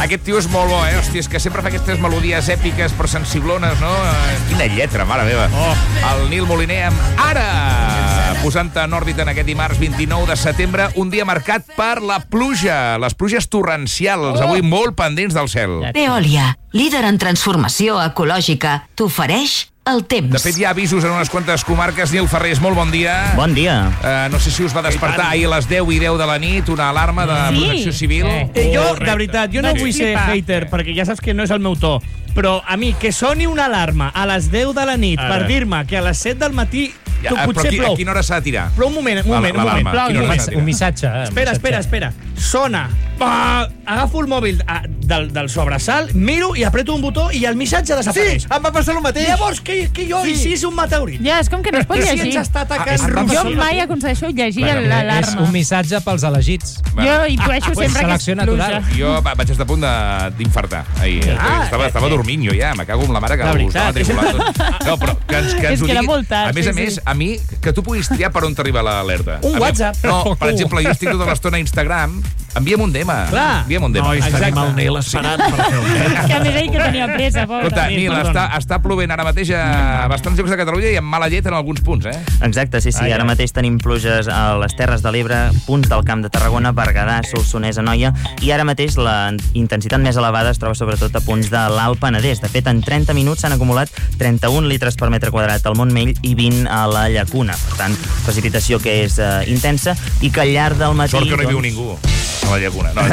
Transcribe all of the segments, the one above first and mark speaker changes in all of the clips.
Speaker 1: Aquest tio és molt bo, Hòstia, és que sempre fa aquestes melodies èpiques però sensiblones, no? Quina lletra, mare meva. El Nil Moliner amb Ara, posant en òrbita en aquest dimarts 29 de setembre, un dia marcat per la pluja, les pluges torrencials, avui molt pendents del cel.
Speaker 2: Veolia, líder en transformació ecològica, t'ofereix el temps.
Speaker 1: De fet, hi ha avisos en unes quantes comarques. Nil Ferrés, molt bon dia.
Speaker 3: Bon dia.
Speaker 1: No sé si us va despertar ahir a les 10:10 de la nit una alarma de Protecció Civil.
Speaker 4: Jo, de veritat, jo no vull ser hater, perquè ja saps que no és el meu to, però a mi, que soni una alarma a les 10 de la nit per dir-me que a les 7 del matí potser plou.
Speaker 1: A quina hora s'ha de tirar?
Speaker 4: Però un moment.
Speaker 5: Un missatge.
Speaker 4: Espera. Sona. Agafo el mòbil del sobresalt, miro i apreto un botó i el missatge desapareix.
Speaker 6: Sí, em va passar el mateix.
Speaker 4: Llavors, que jo, i si és un meteorit?
Speaker 7: Ja, és com que no es pot llegir.
Speaker 4: Si ens està atacant...
Speaker 7: Jo mai aconsegueixo llegir l'alarma.
Speaker 5: És un missatge pels elegits.
Speaker 7: Jo intueixo sempre que és pluja.
Speaker 1: Jo vaig estar a punt d'infartar ahir. Estava dormint jo ja, me cago en la mare que us estava matriculant. No, però que ens ho digui. A més, a mi, que tu puguis triar per on t'arriba l'alerta.
Speaker 4: Un WhatsApp.
Speaker 1: No, per exemple, jo estic tota l'estona a Instagram, envia'm un tema. Envia'm un tema.
Speaker 6: Nois, tenim el Nil esperant per fer un tema.
Speaker 7: Que a més ell que tenia pressa, pobre.
Speaker 1: Escolta, Nil, està plovent ara mateix a bastants llocs de Catalunya i amb mala llet en alguns punts,
Speaker 3: Exacte, sí. Ara mateix tenim pluges a les Terres de l'Ebre, punts del Camp de Tarragona, Berguedà, Solsonès, Anoia, i ara mateix la intensitat més elevada es troba sobretot a punts de l'Alt Penedès. De fet, en 30 minuts s'han acumulat 31 litres per metre quadrat al Montmell i 20 a la Llacuna. Per tant, precipitació que és intensa i que al llarg del matí...
Speaker 1: Sort que no hi viu ningú a la Llacuna. No,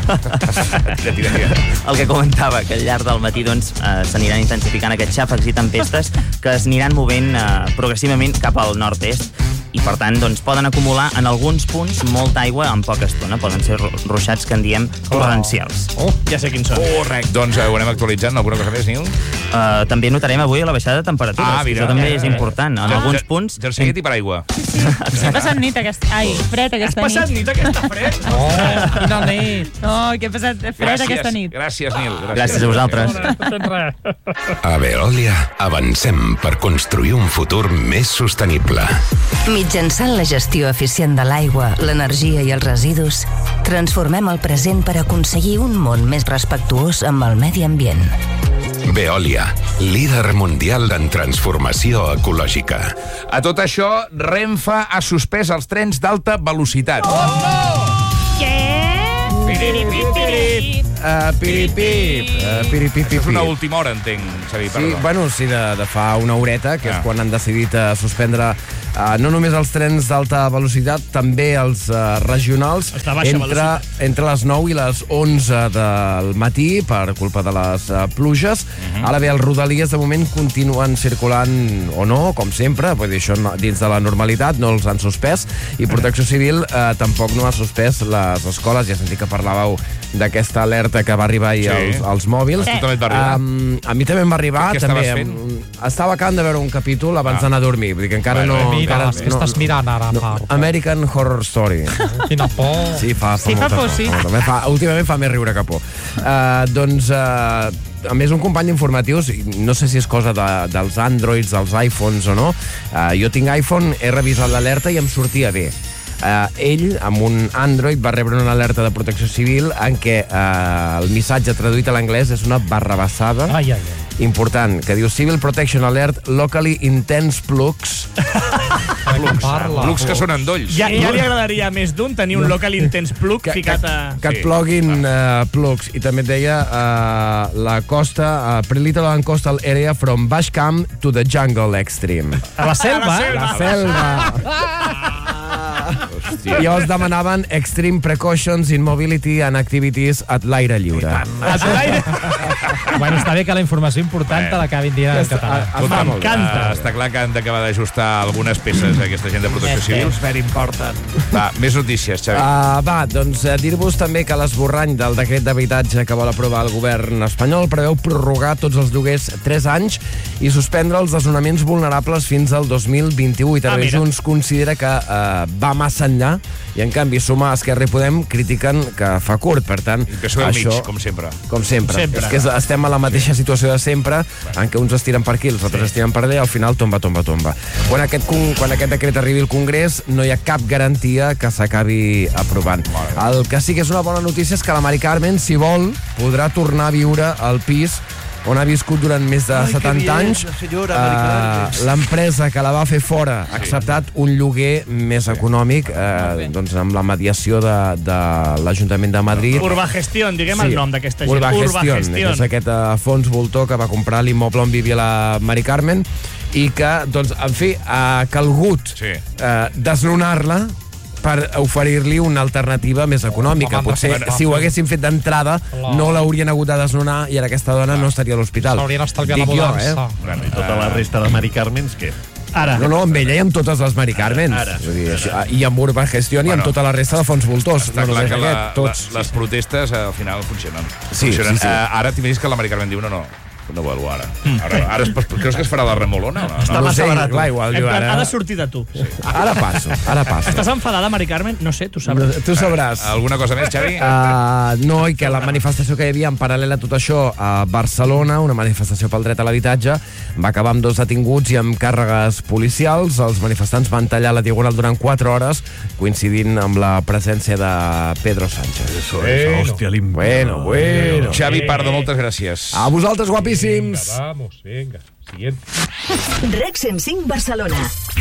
Speaker 1: tira.
Speaker 3: El que comentava, que al llarg del matí s'aniran intensificant aquests xàfecs i tempestes que es aniran movent progressivament cap al nord-est i, per tant, poden acumular en alguns punts molta aigua en poca estona. Poden ser ruixats que en diem torrencials.
Speaker 4: Ja sé quins són.
Speaker 1: Correcte. Doncs ho anem actualitzant. Alguna cosa més, Nil?
Speaker 3: També notarem avui la baixada de temperatures. Això també és important. En alguns punts...
Speaker 1: Jerseguet i paraigua.
Speaker 7: He passat nit aquesta... Ai, fred aquesta nit.
Speaker 4: Has passat nit aquesta fred?
Speaker 5: Quina nit.
Speaker 7: Que he passat fred aquesta nit.
Speaker 1: Gràcies, Nil.
Speaker 3: Gràcies a vosaltres.
Speaker 8: A Veolia avancem per construir un futur més sostenible.
Speaker 2: Mitjançant la gestió eficient de l'aigua, l'energia i els residus, transformem el present per aconseguir un món més respectuós amb el medi ambient.
Speaker 8: Veolia, líder mundial en transformació ecològica.
Speaker 1: A tot això, Renfe ha suspès els trens d'alta velocitat.
Speaker 6: Piripip.
Speaker 1: És una última hora, entenc, Xavi, perdó.
Speaker 6: Sí, de fa una horeta, que és quan han decidit suspendre no només els trens d'alta velocitat, també els regionals entre les 9 i les 11 del matí per culpa de les pluges. Ara bé, els Rodalies de moment continuen circulant o no, com sempre, vull dir, això dins de la normalitat, no els han suspès, i Protecció Civil tampoc no ha suspès les escoles. Ja sentit que parlàveu d'aquesta alerta que va arribar ahir als mòbils.
Speaker 1: A tu també et va arribar?
Speaker 6: A mi també em va arribar.
Speaker 1: Què estaves fent?
Speaker 6: Estava acabant de veure un capítol abans d'anar a dormir, vull dir que encara no...
Speaker 5: Mira, què estàs mirant ara?
Speaker 6: American Horror Story.
Speaker 5: Quina por.
Speaker 6: Sí, fa molta por.
Speaker 7: Sí.
Speaker 6: Últimament fa més riure que por. A més, un company d'informatius, no sé si és cosa dels Androids, dels iPhones o no, jo tinc iPhone, he revisat l'alerta i em sortia bé. Ell, amb un Android, va rebre una alerta de Protecció Civil en què el missatge traduït a l'anglès és una barrabassada important, que diu Civil Protection Alert Locally Intense Plugs.
Speaker 1: Plugs que són endolls.
Speaker 4: Ja li agradaria a més d'un tenir un Local Intense Plug ficat a...
Speaker 6: Que et pluguin plugs. I també et deia la costa, pre-little coastal area from Bash Camp to the Jungle Extreme.
Speaker 5: A la selva?
Speaker 6: La selva. Hòstia. I els demanaven extreme precautions in mobility and activities at l'aire lliure.
Speaker 5: Bueno, està bé que la informació important te l'acabin dient en català.
Speaker 4: M'encanta.
Speaker 1: Està clar que han d'acabar d'ajustar algunes peces aquesta gent de Protecció Civil.
Speaker 4: Very important.
Speaker 1: Va, més notícies, Xavi.
Speaker 6: Doncs dir-vos també que l'esborrany del decret d'habitatge que vol aprovar el govern espanyol preveu prorrogar tots els lloguers 3 anys i suspendre els desnonaments vulnerables fins al 2028. També Junts considera que va massa enllà allargar, i en canvi Sumar, Esquerra i Podem critiquen que fa curt, per tant...
Speaker 1: I que sou al mig, com sempre.
Speaker 6: Com sempre. És que estem a la mateixa situació de sempre, en què uns estiren per aquí, els altres estiren per allà, i al final tomba. Quan aquest decret arribi al Congrés, no hi ha cap garantia que s'acabi aprovant. El que sí que és una bona notícia és que la Mari Carmen, si vol, podrà tornar a viure al pis on ha viscut durant més de 70 anys. L'empresa que la va fer fora ha acceptat un lloguer més econòmic, doncs amb la mediació de l'Ajuntament de Madrid.
Speaker 4: Urbagestión, diguem el nom d'aquesta gent.
Speaker 6: Urbagestión, que és aquest fons voltor que va comprar l'immoble on vivia la Mari Carmen i que, doncs, en fi, ha calgut desnonar-la per oferir-li una alternativa més econòmica. Potser, si ho haguessin fet d'entrada, no l'haurien hagut de desnonar i ara aquesta dona no estaria a l'hospital.
Speaker 5: S'haurien estalviat la mudança.
Speaker 9: I tota la resta de Mari Carmens, què?
Speaker 4: Ara.
Speaker 6: No, amb ella i amb totes les Mari Carmens. I amb Urbagestión i amb tota la resta de fons voltors.
Speaker 1: Està clar que les protestes al final funcionen.
Speaker 6: Sí.
Speaker 1: Ara t'imagines que la Mari Carmen diu no vuelvo ara. Creus que es farà la remolona?
Speaker 6: Està massa barat.
Speaker 4: Ha de sortir de tu.
Speaker 6: Ara passo.
Speaker 4: Estàs enfadada, Mari Carmen? No sé, tu sabràs.
Speaker 6: Tu sabràs.
Speaker 1: Alguna cosa més, Xavi?
Speaker 6: No, i que la manifestació que hi havia en paral·lel a tot això a Barcelona, una manifestació pel dret a l'habitatge, va acabar amb 2 detinguts i amb càrregues policials. Els manifestants van tallar la diagonal durant 4 hores, coincidint amb la presència de Pedro Sánchez. Bueno.
Speaker 1: Xavi Pardo, moltes gràcies.
Speaker 6: A vosaltres, guapíssims.
Speaker 5: Venga, vamos, venga. Siguiente.
Speaker 2: REC 105 Barcelona.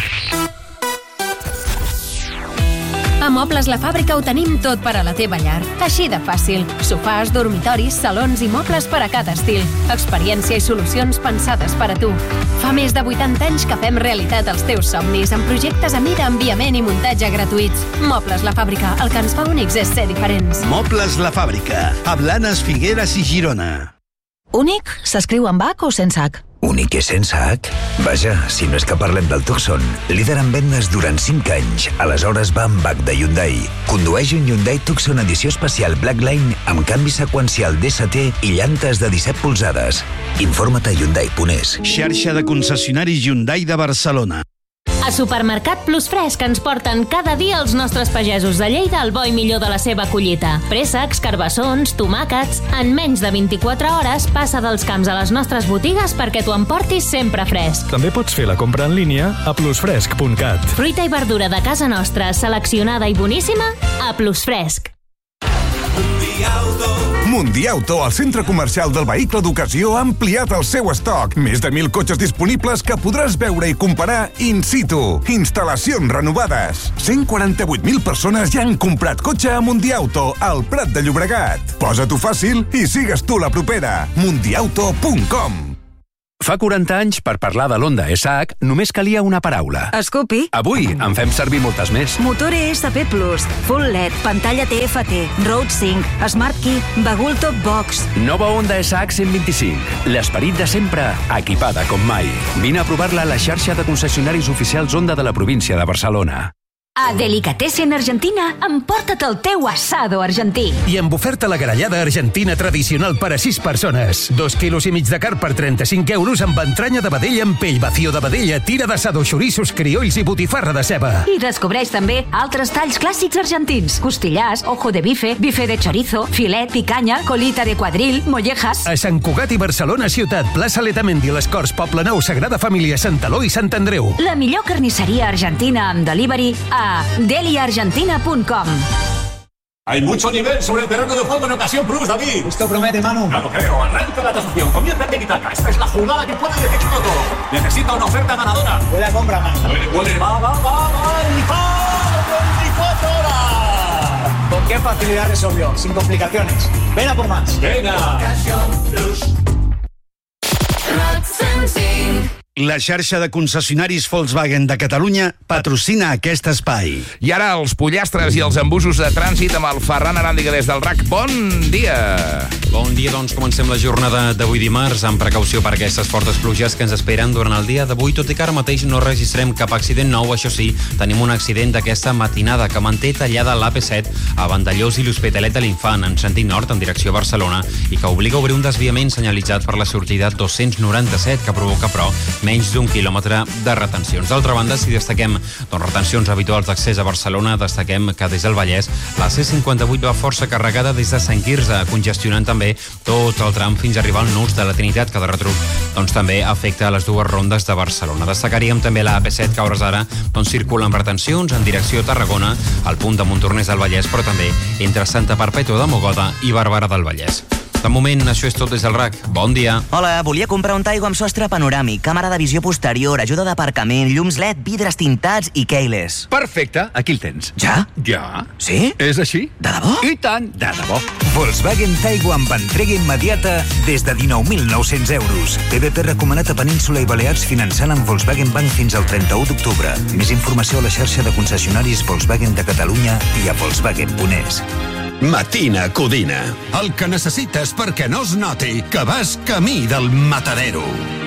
Speaker 10: A Mobles La Fàbrica ho tenim tot per a la teva llar. Així de fàcil. Sofàs, dormitoris, salons i mobles per a cada estil. Experiència i solucions pensades per a tu. Fa més de 80 anys que fem realitat els teus somnis amb projectes a mida, enviament i muntatge gratuïts. Mobles La Fàbrica, el que ens fa únics és ser diferents.
Speaker 11: Mobles La Fàbrica, a Blanes, Figueres i Girona.
Speaker 2: Únic s'escriu amb H o sense H?
Speaker 12: Únic i sense H? Vaja, si no és que parlem del Tucson, líder en vendes durant 5 anys. Aleshores va amb H de Hyundai. Condueix un Hyundai Tucson edició especial Blackline amb canvi seqüencial DST i llantes de 17 polzades. Informa't a Hyundai.es.
Speaker 11: Xarxa de concessionaris Hyundai de Barcelona.
Speaker 10: A Supermercat Plus Fresc ens porten cada dia els nostres pagesos de Lleida el bo i millor de la seva collita. Préssecs, carbassons, tomàquets... En menys de 24 hores passa dels camps a les nostres botigues perquè t'ho emportis sempre fresc.
Speaker 13: També pots fer la compra en línia a plusfresc.cat.
Speaker 10: Fruita i verdura de casa nostra, seleccionada i boníssima, a Plus Fresc.
Speaker 14: Mundiauto, el centre comercial del vehicle d'ocasió, ha ampliat el seu estoc. Més de 1.000 cotxes disponibles que podràs veure i comparar in situ. Instal·lacions renovades. 148.000 persones ja han comprat cotxe a Mundiauto, al Prat de Llobregat. Posa-t'ho fàcil i sigues tu la propera. Mundiauto.com.
Speaker 8: Fa 40 anys, per parlar de l'Honda ESAC, només calia una paraula.
Speaker 2: Scoopy.
Speaker 8: Avui en fem servir moltes més.
Speaker 2: Motor ESP Plus, Full LED, pantalla TFT, Road Sync, Smart Key, bagul Top Box.
Speaker 8: Nova Honda ESAC 125. L'esperit de sempre, equipada com mai. Vine a provar-la a la xarxa de concessionaris oficials Honda de la província de Barcelona.
Speaker 2: A Delicatessen Argentina, emporta't el teu asado argentí.
Speaker 15: I amb oferta la grallada argentina tradicional per a 6 persones. 2,5 quilos de carn per 35 euros amb entranya de vedella amb pell, vacío de vedella, tira d'asado, xorissos, criolls i botifarra de ceba.
Speaker 2: I descobreix també altres talls clàssics argentins. Costillars, ojo de bife, bife de chorizo, filet, picanya, colita de quadril, mollejas.
Speaker 15: A Sant Cugat i Barcelona ciutat, plaça Letamendi, Les Corts, Poble Nou, Sagrada Família, Sant Eloi i Sant Andreu.
Speaker 2: La millor carnisseria argentina amb delivery a deliargentina.com.
Speaker 16: Hay mucho nivel sobre el terreno de juego en ocasión plus, David. Esto promete, Manu. No lo creo. Arranca la tasación. Comienza el tiki-taka. Esta es la jugada que puede decidirlo todo. Necesita una oferta ganadora. Huele a compra, Manu. Huele. Va. 24 horas.
Speaker 17: ¿Con qué facilidad resolvió? Sin complicaciones. Ven a por más.
Speaker 16: Venga. Ocasión plus.
Speaker 11: La xarxa de concessionaris Volkswagen de Catalunya patrocina aquest espai.
Speaker 1: I ara els pollastres i els embusos de trànsit amb el Ferran Aràndiga des del RAC. Bon dia!
Speaker 18: Bon dia, doncs comencem la jornada d'avui dimarts amb precaució per aquestes fortes pluges que ens esperen durant el dia d'avui, tot i que ara mateix no registrem cap accident nou. Això sí, tenim un accident d'aquesta matinada que manté tallada l'AP7 a Vandellòs i l'Hospitalet de l'Infant en sentit nord en direcció a Barcelona i que obliga a obrir un desviament senyalitzat per la sortida 297 que provoca, però, menys d'1 quilòmetre de retencions. D'altra banda, si destaquem retencions habituals d'accés a Barcelona, destaquem que des del Vallès la C58 va força carregada des de Sant Quirze, congestionant també tot el tram fins a arribar al nus de la Trinitat, que de retruc també afecta a les dues rondes de Barcelona. Destacaríem també la AP7, que a hores d'ara circula amb retencions en direcció a Tarragona, al punt de Montornès del Vallès, però també entre Santa Perpètua de Mogoda i Barberà del Vallès. De moment, això és tot des del RAC. Bon dia.
Speaker 19: Hola, volia comprar un Taigo amb sostre panoràmic, càmera de visió posterior, ajuda d'aparcament, llums LED, vidres tintats i keyless.
Speaker 8: Perfecte, aquí el tens.
Speaker 19: Ja?
Speaker 8: Ja.
Speaker 19: Sí?
Speaker 8: És així?
Speaker 19: De debò?
Speaker 8: I tant, de debò.
Speaker 12: Volkswagen Taigo amb entrega immediata des de 19.900 euros. PVP recomanat a Península i Balears finançant amb Volkswagen Bank fins al 31 d'octubre. Més informació a la xarxa de concessionaris Volkswagen de Catalunya i a Volkswagen.es.
Speaker 20: Matina Codina. El que necessites perquè no es noti que vas camí del matadero.